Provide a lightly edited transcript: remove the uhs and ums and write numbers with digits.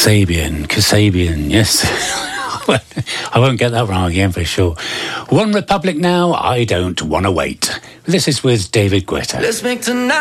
Kasabian, yes. I won't get that wrong again for sure. One Republic now, I don't want to wait. This is with David Guetta. Let's make tonight